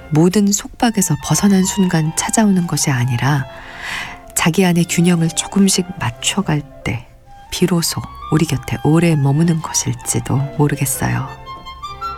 모든 속박에서 벗어난 순간 찾아오는 것이 아니라 자기 안의 균형을 조금씩 맞춰갈 때 비로소 우리 곁에 오래 머무는 것일지도 모르겠어요.